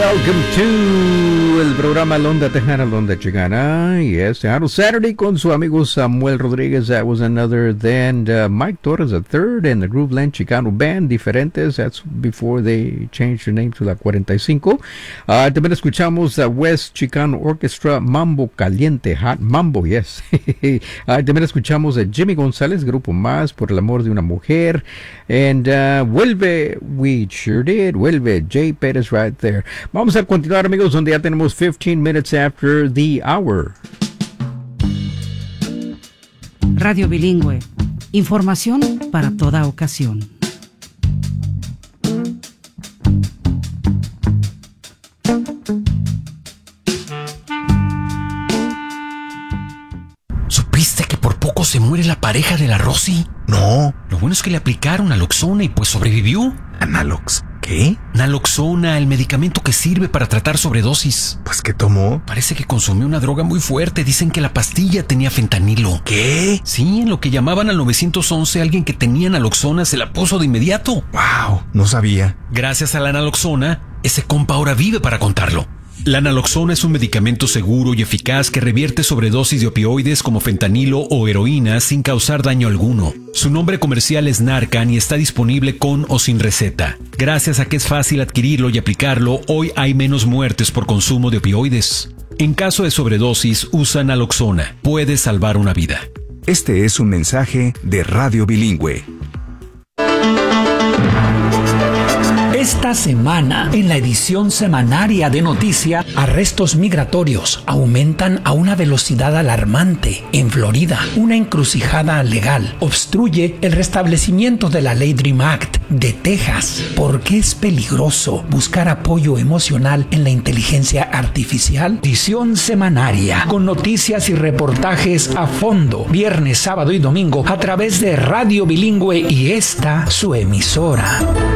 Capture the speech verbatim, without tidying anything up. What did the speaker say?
welcome to el programa Londa Tejana, Londa Chicana. Yes, Seattle Saturday con su amigo Samuel Rodríguez. That was another. Then uh, Mike Torres, the third, and the Grooveland Chicano Band, diferentes. That's before they changed their name to La cuarenta y cinco. Uh, también escuchamos the West Chicano Orchestra, Mambo Caliente, Hot Mambo, yes. uh, también escuchamos a Jimmy González, Grupo Más, Por el Amor de una Mujer. And uh, Vuelve, we sure did. Vuelve, Jay Pérez right there. Vamos a continuar, amigos, donde ya tenemos fifteen minutes after the hour. Radio Bilingüe. Información para toda ocasión. ¿Supiste que por poco se muere la pareja de la Rosy? No. Lo bueno es que le aplicaron naloxona y pues sobrevivió. ¿Analox? ¿Qué? Naloxona, el medicamento que sirve para tratar sobredosis. Pues, ¿qué tomó? Parece que consumió una droga muy fuerte. Dicen que la pastilla tenía fentanilo. ¿Qué? Sí, en lo que llamaban al nueve once, alguien que tenía naloxona se la puso de inmediato. Wow, no sabía. Gracias a la naloxona, ese compa ahora vive para contarlo. La naloxona es un medicamento seguro y eficaz que revierte sobredosis de opioides como fentanilo o heroína sin causar daño alguno. Su nombre comercial es Narcan y está disponible con o sin receta. Gracias a que es fácil adquirirlo y aplicarlo, hoy hay menos muertes por consumo de opioides. En caso de sobredosis, usa naloxona. Puede salvar una vida. Este es un mensaje de Radio Bilingüe. Esta semana, en la edición semanaria de Noticia, arrestos migratorios aumentan a una velocidad alarmante. En Florida, una encrucijada legal obstruye el restablecimiento de la ley Dream Act de Texas. ¿Por qué es peligroso buscar apoyo emocional en la inteligencia artificial? Edición semanaria, con noticias y reportajes a fondo, viernes, sábado y domingo, a través de Radio Bilingüe y esta, su emisora.